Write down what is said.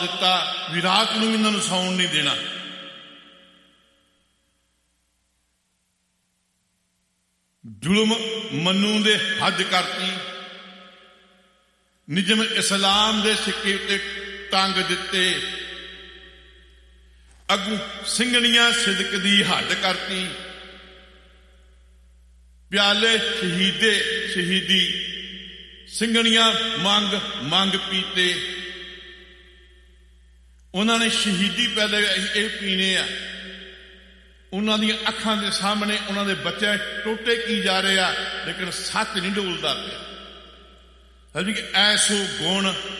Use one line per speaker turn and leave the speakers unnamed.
ਦਿੱਤਾ ਵੀ ਰਾਤ ਨੂੰ ਇਹਨਾਂ ਨੂੰ ਸੌਣ ਨਹੀਂ ਦੇਣਾ। ਜ਼ੁਲਮ ਮਨੂ ਦੇ ਹੱਦ ਕਰਤੀ, ਨਿਜਮ ਇਸਲਾਮ ਦੇ ਸਿੱਕੇ ਉੱਤੇ ਟੰਗ ਦਿੱਤੇ, ਅਗੂ ਸਿੰਘਣੀਆਂ ਸਿਦਕ ਦੀ ਹੱਦ ਕਰਤੀ, ਪਿਆਲੇ ਸ਼ਹੀਦੀ ਸਿੰਘਣੀਆਂ ਮੰਗ ਮੰਗ ਪੀਤੇ। ਉਹਨਾਂ ਨੇ ਸ਼ਹੀਦੀ ਪਹਿਲੇ ਇਹ ਪੀਣੇ ਆ, ਉਹਨਾਂ ਦੀਆਂ ਅੱਖਾਂ ਦੇ ਸਾਹਮਣੇ ਉਹਨਾਂ ਦੇ ਬੱਚੇ ਟੋਟੇ ਕੀ ਜਾ ਰਹੇ ਆ, ਲੇਕਿਨ ਸੱਚ ਨਹੀਂ ਡੋਲਦਾ ਪਿਆ। ਐਸੋ ਗੁਣ